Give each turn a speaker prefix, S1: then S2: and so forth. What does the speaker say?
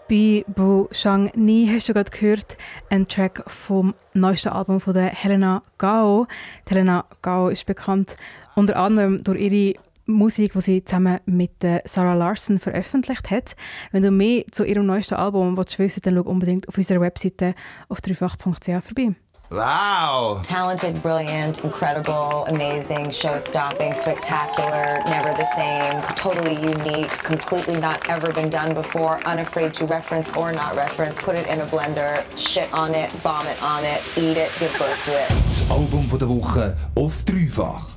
S1: Bei Bu Shang Ni hast du gerade gehört, ein Track vom neuesten Album von der Helena Gao. Die Helena Gao ist bekannt unter anderem durch ihre Musik, die sie zusammen mit Sarah Larson veröffentlicht hat. Wenn du mehr zu ihrem neuesten Album wissen willst, dann schau unbedingt auf unserer Webseite auf dreifach.ch vorbei.
S2: Wow! Talented, brilliant, incredible, amazing, show-stopping, spectacular, never the same, totally unique, completely not ever been done before, unafraid to reference or not reference, put it in a blender, shit on it, vomit on it, eat it, give birth to it.
S3: Das Album von der Woche auf Dreifach.